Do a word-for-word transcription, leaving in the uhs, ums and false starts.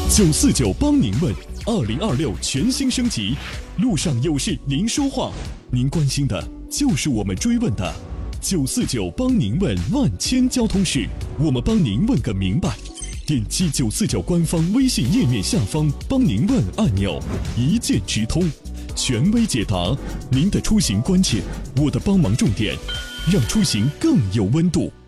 九四九帮您问，二零二六全新升级，路上有事您说话，您关心的就是我们追问的。九四九帮您问万千交通事，我们帮您问个明白。点击九四九官方微信页面下方帮您问按钮，一键直通，权威解答您的出行关切，我的帮忙重点，让出行更有温度。